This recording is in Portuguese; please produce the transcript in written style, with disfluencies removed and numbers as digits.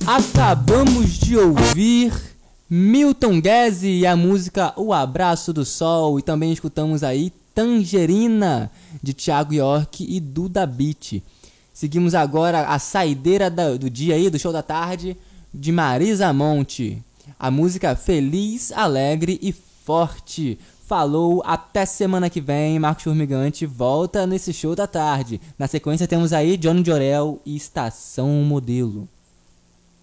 Acabamos de ouvir Milton Guedes e a música O Abraço do Sol, e também escutamos aí Tangerina, de Thiago York e Duda Beat. Seguimos agora a saideira do dia aí, do show da tarde, de Marisa Monte. A música Feliz, Alegre e Forte. Falou, até semana que vem. Marcos Formigante volta nesse show da tarde. Na sequência temos aí Johnny Jorel e Estação Modelo.